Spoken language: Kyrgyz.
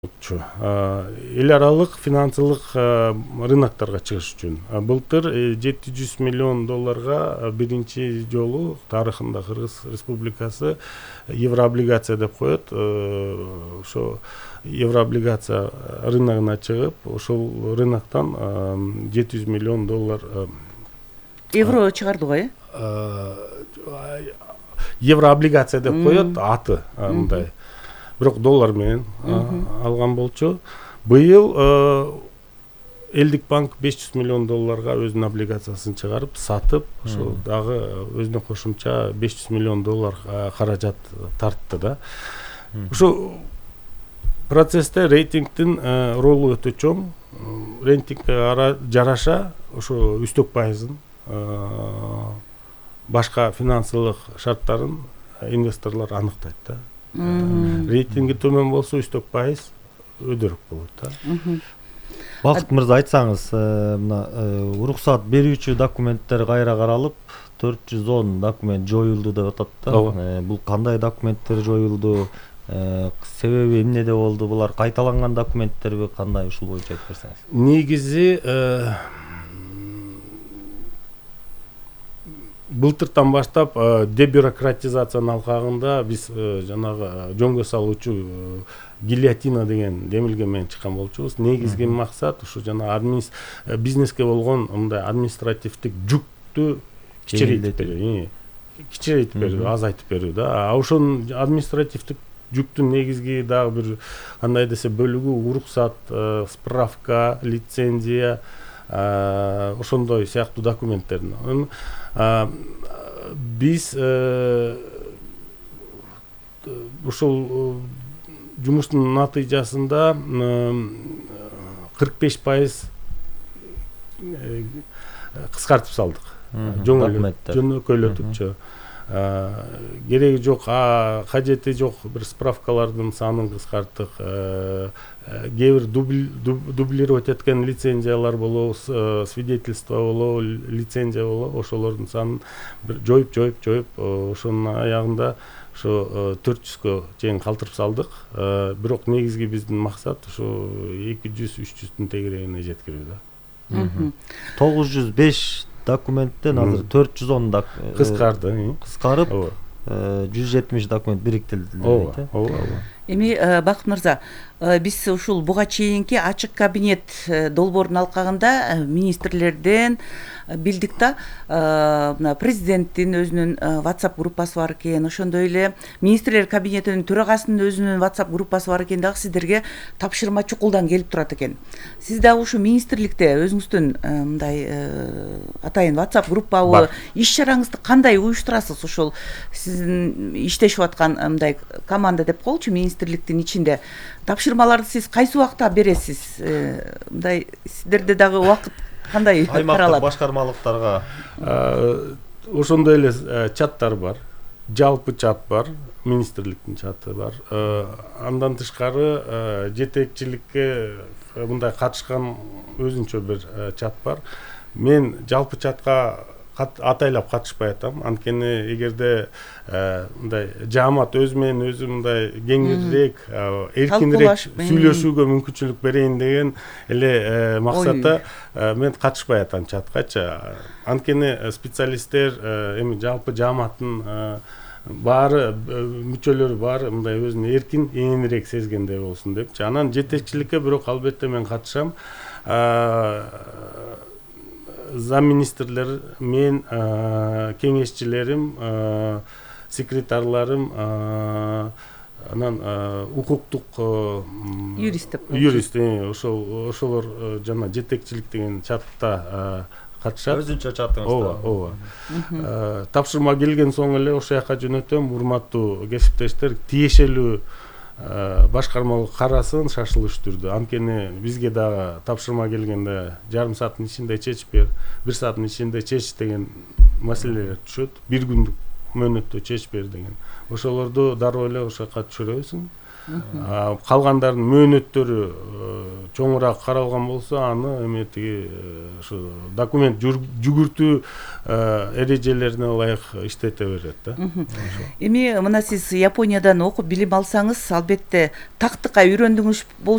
эл аралык финансылык рынокторго чыгыш үчүн былтыр $700 миллион биринчи жолу тарыхында Кыргыз Республикасы еврооблигация деп коет. Ошо еврооблигация рыногуна чыгып, ошол рыноктон $700 миллион евро чыгарды го, еврооблигация деп коет аты мындай. Бирок доллар менен алган болчу. Быйыл Элдик банк $500 миллион өзүнүн облигациясын чыгарып, сатып, ошол дагы өзүнө кошумча $500 миллион каражат тартты да. Ошо процессте рейтингдин ролу өтө чоң. Рейтингге жараша ошо үстөк пайызын, башка финансылык шарттарын инвесторлор аныктайт да. Рейтинги төмөн болсо үстөк пайыз өдөрүк болот да. Бакыт мырза, айтсаңыз, мына уруксат берүүчү документтер кайра каралып, 410 документ жоюлду деп атат да. Бул кандай документтер жоюлду? Себеби эмнеде болду? Булар кайталанган документтерби, кандай, ушул боюнча айтып берсеңиз? Негизи былтыртан баштап дебюрократизациянын алкагында биз жанагы жөнгө салуучу гильотина деген демилге менен чыккан болчубуз. Негизги максат ушу жана бизнеске болгон мындай административдик жүктү кичирейтип берүү, азайтып берүү да. Ошонун административдик жүктүн негизги дагы бир кандай десе бөлүгү уруксат, справка, лицензия, ошондой сыяктуу документтердин. Биз ушул жумуштун натыйжасында 45% кыскартып салдык. Жөнөкөйлөтүпчү. Кереги жок, кажети жок бир справкалардын санын кыскарттык. Кээ бир дублировать эткен лицензиялар болобу, свидетельство болобу, лицензия болобу, ошолордун санын жоюп, ошонун аягында ошо 400гө чейин калтырып салдык. Бирок негизги биздин максат ошо 200-300-дүн тегерегине жеткирүү да. 905 документтен азыр 410 кыскарып, 170 документ бириктирилди дейт. Эми Бакыт мырза, биз ушул буга чейинки ачык кабинет долбоорунун алкагында министрлерден билдик да, президенттин өзүнүн WhatsApp группасы бар экен, ошондой эле министрлер кабинетинин төрагасынын өзүнүн WhatsApp группасы бар экен, дагы сиздерге тапшырма чукулдан келип турат экен. Сиз дагы ушу министрликте өзүңүздүн мындай атайын WhatsApp группабы, иш чараңызды кандай уюштурасыз? Ошол сиздин иштешип аткан мындай команда деп коелучу, министрликтин ичинде тапшырмаларды сиз кайсы убакта бересиз? Мындай сиздерде дагы убакыт кандай аймактык башкармалыктарга? Ошондой эле чаттар бар. Жалпы чат бар, министрликтин чаты бар. Андан тышкары жетекчиликке мындай катышкан өзүнчө бир чат бар. Мен жалпы чатка атайлап катышпай атам. Анткени эгерде мындай жаамат өз менен өзү мындай кеңирээк, эркинирээк сүйлөшүүгө мүмкүнчүлүк берейин деген эле максатта мен катышпай атам чаткачы. Анткени специалисттер эми жалпы жааматтын баары мүчөлөрү бар, мындай өзүн эркин, эңирээк сезгендей болсун депчи. Анан жетекчиликке бирок албетте мен катышам. Замминистрлер, мен, кеңешчилерим, секретарларым, анан укуктук юрист, ошолор жана жетекчилик деген чатта катышат. Өзүнчө чатыңызда. Ооба. Тапшырма келген соң эле ошол жака жөнөтөм. Урматтуу кесиптештер, тиешелүү башкармалык карасын шашылыш түрдө. Анткени бизге дагы тапшырма келгенде жарым сааттын ичинде чечип бер, 1 сааттын ичинде чеч деген маселелер түшөт. 1 күндүк мөөнөттө чечип бер деген. Ошолорду дароо эле ошол жака түшүрөбүз. Калгандардын мөөнөттөрү чоңураак каралган болсо аны эми тиги ушу документ жүгүртүү эрежелерине ылайык иштете берет да. Эми мына сиз Япониядан окуп билим алсаңыз, албетте тактыкка үйрөндүңүз болуш